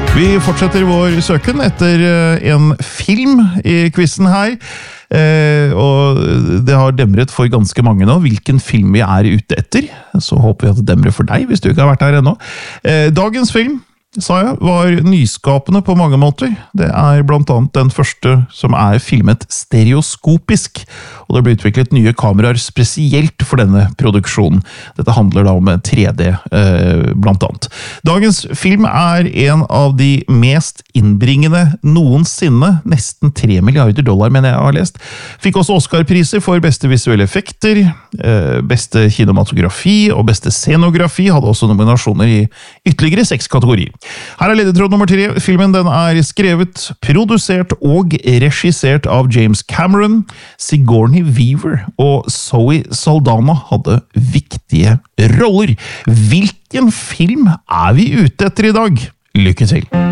Vi fortsetter vår søken etter en film i quizen her. Og det har demret for ganske mange nå hvilken film vi er ute etter. Så håper vi at det demrer for deg hvis du ikke har vært her ennå. Dagens film, sa jeg, var nyskapende på mange måter. Det er blant annet den første som er filmet stereoskopisk, og det ble utviklet nye kameraer spesielt for denne produksjonen. Dette handler da om 3D, blant annet. Dagens film er en av de mest innbringende noensinne, nesten $3 milliarder, mener jeg har lest. Fikk også Oscar-priser for beste visuelle effekter, beste kinematografi og beste scenografi, hadde også nominasjoner i ytterligere 6 kategorier. Her er ledetråd nummer 3. Filmen den er skrevet, produsert og regissert av James Cameron. Sigourney Weaver og Zoe Saldana hadde viktige roller. Hvilken film er vi ute etter i dag? Lykke til!